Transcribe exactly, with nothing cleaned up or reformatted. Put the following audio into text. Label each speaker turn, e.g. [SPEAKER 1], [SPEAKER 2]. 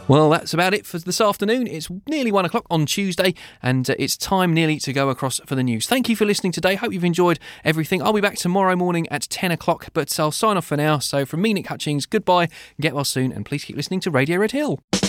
[SPEAKER 1] Well, that's about it for this afternoon. It's nearly one o'clock on Tuesday, and uh, it's time nearly to go across for the news. Thank you for listening today. Hope you've enjoyed everything. I'll be back tomorrow morning at ten o'clock, but I'll sign off for now. So from me, Nick Hutchings, goodbye, get well soon, and please keep listening to Radio Red Hill.